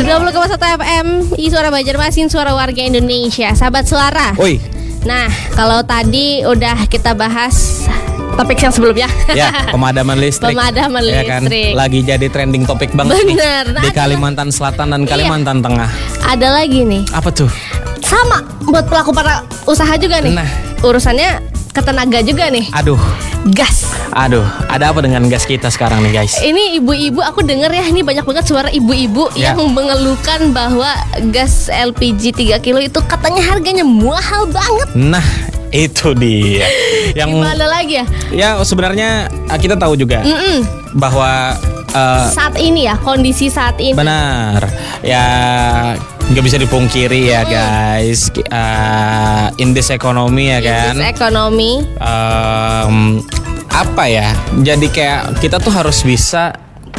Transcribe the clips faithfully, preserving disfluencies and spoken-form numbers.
dua puluh koma satu F M I Suara Banjarmasin, suara warga Indonesia. Sahabat suara. Oi. Nah, kalau tadi udah kita bahas topik yang sebelumnya. Ya, pemadaman listrik. Pemadaman ya kan? listrik. Lagi jadi trending topik banget Bener. nih Nah, di Kalimantan Selatan dan Kalimantan iya. Tengah. Ada lagi nih. Apa tuh? Sama buat pelaku para usaha juga nih. Nah, urusannya ketenaga juga nih. Aduh. Gas. Aduh, ada apa dengan gas kita sekarang nih guys? Ini ibu-ibu, aku denger ya, ini banyak banget suara ibu-ibu ya. yang mengeluhkan bahwa gas L P G tiga kilo itu katanya harganya mahal banget. Nah, itu dia. Yang gimana lagi ya? Ya sebenarnya kita tahu juga Mm-mm. bahwa uh, saat ini ya, kondisi saat ini. Benar. Ya nggak bisa dipungkiri ya guys, uh, in this economy ya kan. In this economy. Um, apa ya? Jadi kayak kita tuh harus bisa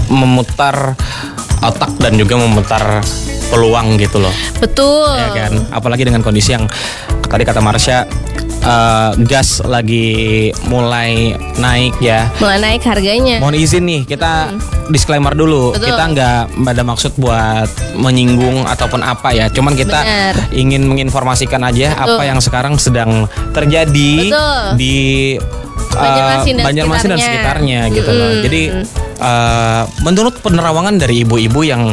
memutar otak dan juga memutar peluang gitu loh. Betul. Ya kan. Apalagi dengan kondisi yang tadi kata Marsha. Uh, gas lagi mulai naik ya. Mulai naik harganya. Mohon izin nih, kita hmm. disclaimer dulu. Betul. Kita nggak ada maksud buat menyinggung ataupun apa ya. Cuman kita Bener. ingin menginformasikan aja Betul. apa yang sekarang sedang terjadi Betul. di Banjarmasin uh, dan, Banjarmasin dan sekitarnya gitu loh. Mm-hmm. Jadi uh, menurut penerawangan dari ibu-ibu yang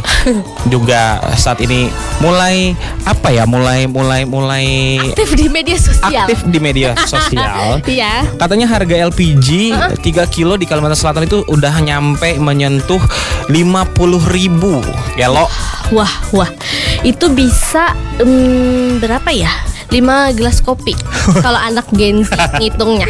juga saat ini mulai apa ya, mulai mulai mulai aktif di media sosial. Aktif di media sosial. Iya. Katanya harga L P G uh-huh. tiga kilo di Kalimantan Selatan itu udah nyampe menyentuh lima puluh ribu ya lo. Wah, wah. Itu bisa um, berapa ya? lima gelas kopi kalau anak Gen Z ngitungnya.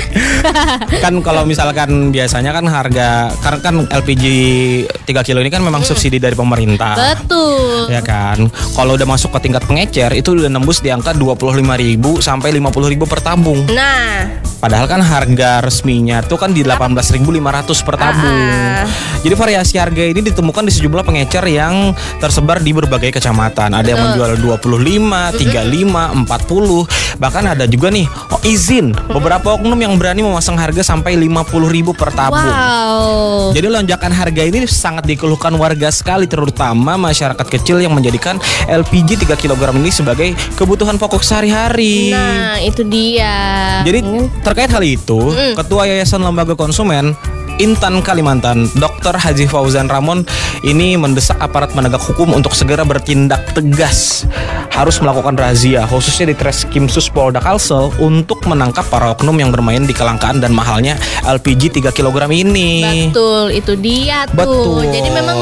Kan kalau misalkan biasanya kan harga, karena kan L P G tiga kilo ini kan memang hmm. subsidi dari pemerintah. Betul. Ya kan. Kalau udah masuk ke tingkat pengecer itu udah nembus di angka dua puluh lima ribu sampai lima puluh ribu per tabung. Nah, padahal kan harga resminya tuh kan di delapan belas ribu lima ratus per tabung. Ah. Jadi variasi harga ini ditemukan di sejumlah pengecer yang tersebar di berbagai kecamatan. Ada yang menjual dua puluh lima, tiga puluh lima, empat puluh. Bahkan ada juga nih oh, izin beberapa oknum yang berani memasang harga sampai lima puluh ribu per tabung. Wow. Jadi lonjakan harga ini sangat dikeluhkan warga sekali, terutama masyarakat kecil yang menjadikan L P G tiga kilogram ini sebagai kebutuhan pokok sehari-hari. Nah, itu dia. Jadi terkait hal itu, mm. Ketua Yayasan Lembaga Konsumen Intan Kalimantan, Doktor Haji Fauzan Ramon ini mendesak aparat penegak hukum untuk segera bertindak tegas, harus melakukan razia khususnya di Treskrimsus Polda Kalsel untuk menangkap para oknum yang bermain di kelangkaan dan mahalnya L P G tiga kilogram ini. Betul, itu dia tuh. Betul. Jadi memang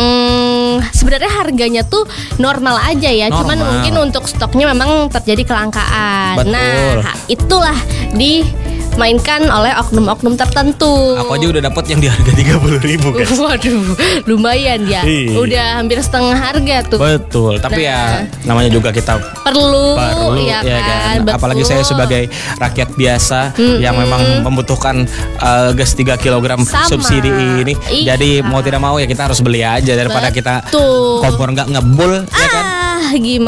mm, sebenarnya harganya tuh normal aja ya, normal. Cuman mungkin untuk stoknya memang terjadi kelangkaan. Betul. Nah, itulah di mainkan oleh oknum-oknum tertentu. Aku aja udah dapat yang di harga tiga puluh ribu guys. Waduh, lumayan ya. Iya. Udah hampir setengah harga tuh. Betul, tapi nah, ya namanya juga kita perlu, perlu ya kan, kan? Betul. Apalagi saya sebagai rakyat biasa mm-hmm. yang memang membutuhkan uh, gas tiga kilogram Sama. subsidi ini. Iya. Jadi mau tidak mau ya kita harus beli aja daripada Betul. kita kompor nggak ngebul ah, ya kan. Gimana